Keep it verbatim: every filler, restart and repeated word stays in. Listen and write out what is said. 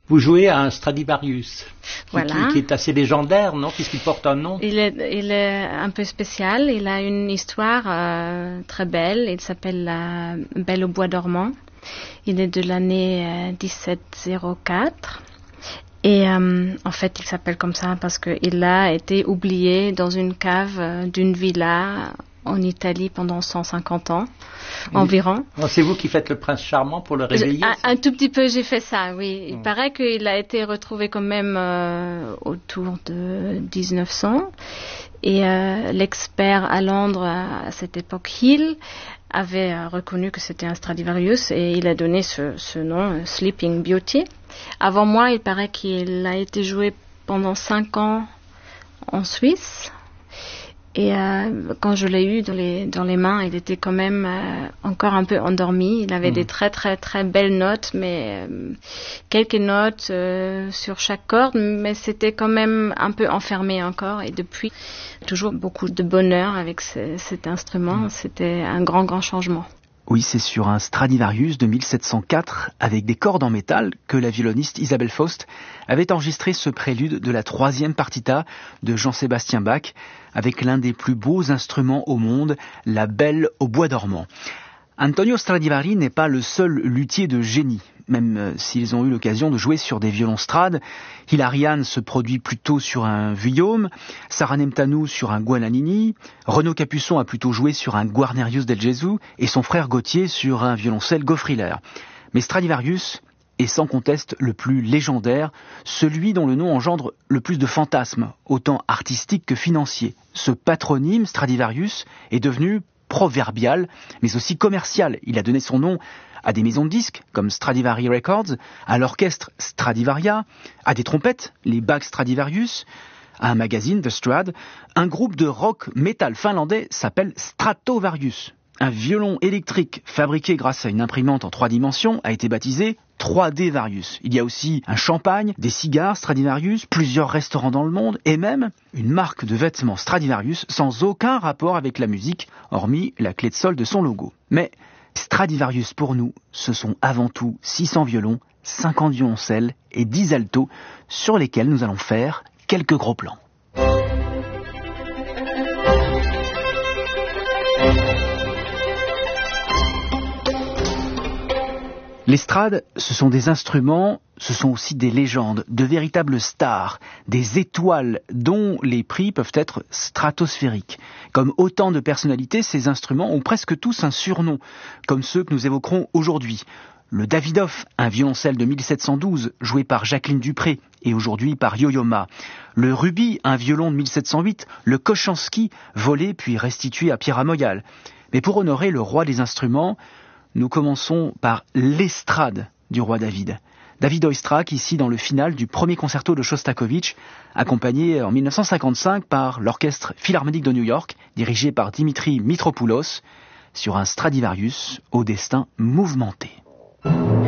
Vous jouez à un Stradivarius, qui, Voilà. qui, qui est assez légendaire, non? Puisqu'il porte un nom. Il est, il est un peu spécial. Il a une histoire euh, très belle. Il s'appelle la Belle au bois dormant. Il est de l'année euh, dix-sept cent quatre. Et euh, en fait, il s'appelle comme ça parce qu'il a été oublié dans une cave euh, d'une villa en Italie pendant cent cinquante ans environ. Oh, c'est vous qui faites le prince charmant pour le réveiller? Un, un tout petit peu, j'ai fait ça, oui. Il mmh. paraît qu'il a été retrouvé quand même euh, autour de dix-neuf cents. Et euh, l'expert à Londres, à cette époque, Hill, avait euh, reconnu que c'était un Stradivarius et il a donné ce, ce nom, euh, Sleeping Beauty. Avant moi, il paraît qu'il a été joué pendant cinq ans en Suisse. Et euh, quand je l'ai eu dans les, dans les mains, il était quand même euh, encore un peu endormi. Il avait mmh. des très très très belles notes, mais euh, quelques notes euh, sur chaque corde, mais c'était quand même un peu enfermé encore. Et depuis, toujours beaucoup de bonheur avec ce, cet instrument. Mmh. C'était un grand grand changement. Oui, c'est sur un Stradivarius de mille sept cent quatre, avec des cordes en métal, que la violoniste Isabelle Faust avait enregistré ce prélude de la troisième partita de Jean-Sébastien Bach, avec l'un des plus beaux instruments au monde, la Belle au bois dormant. Antonio Stradivari n'est pas le seul luthier de génie, même s'ils ont eu l'occasion de jouer sur des violons Strad. Hilarian se produit plutôt sur un Vuillaume, Sarah Nemtanou sur un Guadagnini, Renaud Capuçon a plutôt joué sur un Guarnerius del Gesù et son frère Gauthier sur un violoncelle Goffriller. Mais Stradivarius est sans conteste le plus légendaire, celui dont le nom engendre le plus de fantasmes, autant artistiques que financiers. Ce patronyme, Stradivarius, est devenu proverbial, mais aussi commercial. Il a donné son nom à des maisons de disques, comme Stradivari Records, à l'orchestre Stradivaria, à des trompettes, les Bach Stradivarius, à un magazine, The Strad. Un groupe de rock metal finlandais s'appelle Stratovarius. Un violon électrique fabriqué grâce à une imprimante en trois dimensions a été baptisé trois D Varius. Il y a aussi un champagne, des cigares Stradivarius, plusieurs restaurants dans le monde et même une marque de vêtements Stradivarius sans aucun rapport avec la musique, hormis la clé de sol de son logo. Mais Stradivarius pour nous, ce sont avant tout six cents violons, cinquante violoncelles et dix altos sur lesquels nous allons faire quelques gros plans. Les strades, ce sont des instruments, ce sont aussi des légendes, de véritables stars, des étoiles dont les prix peuvent être stratosphériques. Comme autant de personnalités, ces instruments ont presque tous un surnom, comme ceux que nous évoquerons aujourd'hui. Le Davidoff, un violoncelle de mille sept cent douze, joué par Jacqueline Dupré, et aujourd'hui par Yo-Yo Ma. Le Ruby, un violon de mille sept cent huit, le Kochanski, volé puis restitué à Pierre Amoyal. Mais pour honorer le roi des instruments, nous commençons par l'estrade du roi David. David Oistrakh, ici dans le final du premier concerto de Shostakovich, accompagné en mille neuf cent cinquante-cinq par l'Orchestre Philharmonique de New York, dirigé par Dimitri Mitropoulos, sur un Stradivarius au destin mouvementé.